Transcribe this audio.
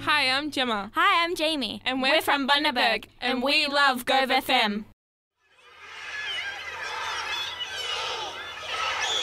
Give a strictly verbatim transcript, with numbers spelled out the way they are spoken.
Hi, I'm Gemma. Hi, I'm Jamie. And we're, we're from Bundaberg, and we love Gove F M.